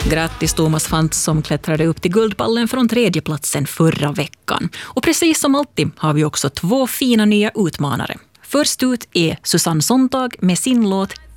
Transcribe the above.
Grattis Thomas Fantz som klättrade upp till Guldballen från 3:e platsen förra veckan. Och precis som alltid har vi också 2 fina nya utmanare. Först ut är Susanne Sontag med sin låt